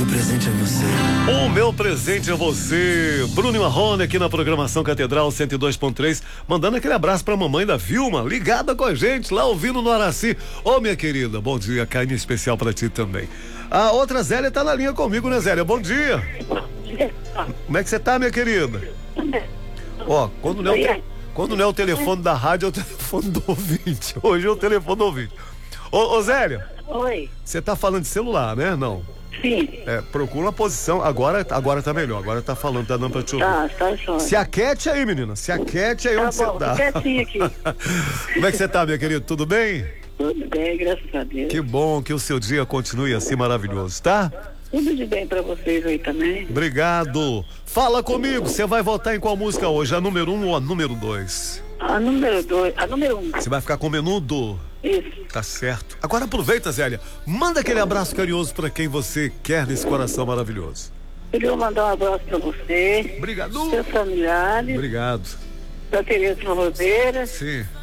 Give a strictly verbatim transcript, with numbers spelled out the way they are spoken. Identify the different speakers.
Speaker 1: meu presente é você.
Speaker 2: O meu presente é você. Bruno Marrone aqui na programação Catedral cento e dois ponto três, mandando aquele abraço pra mamãe da Vilma, ligada com a gente, lá ouvindo no Araci. Ô, minha querida, bom dia, carne especial pra ti também. A outra Zélia tá na linha comigo, né, Zélia? Bom dia. Como é que você tá, minha querida? Ó, quando não é o, quando não é o telefone da rádio, é o telefone do ouvinte. Hoje é o telefone do ouvinte. Ô, ô Zélia.
Speaker 3: Oi.
Speaker 2: Você tá falando de celular, né? Não.
Speaker 3: Sim.
Speaker 2: É, procura uma posição. Agora, agora tá melhor. Agora tá falando, tá dando pra te ouvir.
Speaker 3: Tá, tá só.
Speaker 2: Se aquete aí, menina. Se aquete aí,
Speaker 3: Tá
Speaker 2: onde você
Speaker 3: bom,
Speaker 2: tá.
Speaker 3: quietinho aqui.
Speaker 2: Como é que você tá, minha querida? Tudo bem?
Speaker 3: Tudo bem, graças a Deus.
Speaker 2: Que bom que o seu dia continue assim maravilhoso, tá?
Speaker 3: Tudo de bem pra vocês aí também.
Speaker 2: Obrigado. Fala comigo, você vai votar em qual música hoje? A número um ou a número dois?
Speaker 3: A número dois, a número um.
Speaker 2: Você vai ficar com o menudo?
Speaker 3: Isso.
Speaker 2: Tá certo. Agora aproveita, Zélia. Manda aquele abraço carinhoso pra quem você quer nesse coração maravilhoso.
Speaker 3: Queria mandar um abraço pra você.
Speaker 2: Obrigado.
Speaker 3: Seus familiares.
Speaker 2: Obrigado.
Speaker 3: Da Tereza Rodeira.
Speaker 2: Sim.